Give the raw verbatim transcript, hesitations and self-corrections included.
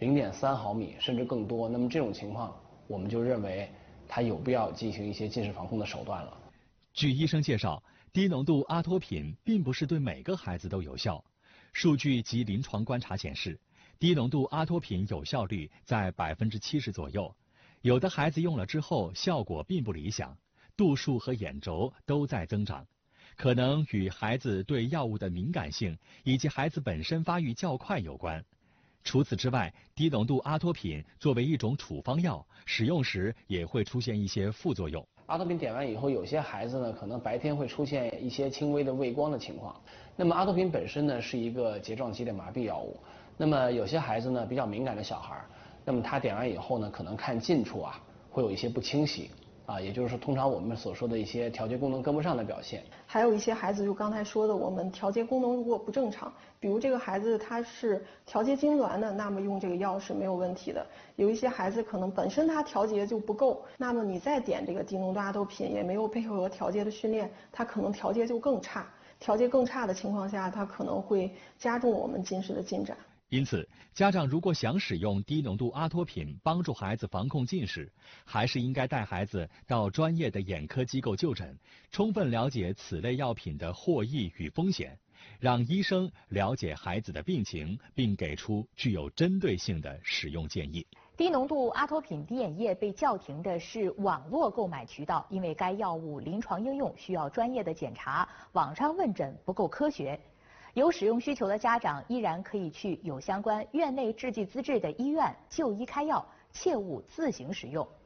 零点三毫米甚至更多，那么这种情况我们就认为它有必要进行一些近视防控的手段了。 据医生介绍，低浓度阿托品并不是对每个孩子都有效。数据及临床观察显示，低浓度阿托品有效率在百分之七十左右，有的孩子用了之后效果并不理想，度数和眼轴都在增长，可能与孩子对药物的敏感性以及孩子本身发育较快有关。除此之外，低浓度阿托品作为一种处方药，使用时也会出现一些副作用。 阿托品点完以后，有些孩子呢可能白天会出现一些轻微的畏光的情况。那么阿托品本身呢是一个睫状肌的麻痹药物，那么有些孩子呢比较敏感的小孩，那么他点完以后呢，可能看近处啊会有一些不清晰。啊，也就是说，通常我们所说的一些调节功能跟不上的表现。 还有一些孩子，就刚才说的，我们调节功能如果不正常，比如这个孩子他是调节痉挛的，那么用这个药是没有问题的。有一些孩子可能本身他调节就不够，那么你再点这个低浓度阿托品，也没有配合调节的训练，他可能调节就更差。调节更差的情况下，他可能会加重我们近视的进展。 因此，家长如果想使用低浓度阿托品帮助孩子防控近视，还是应该带孩子到专业的眼科机构就诊，充分了解此类药品的获益与风险，让医生了解孩子的病情，并给出具有针对性的使用建议。 低浓度阿托品滴眼液被叫停的是网络购买渠道，因为该药物临床应用需要专业的检查，网上问诊不够科学。有使用需求的家长依然可以去有相关院内制剂资质的医院就医开药，切勿自行使用。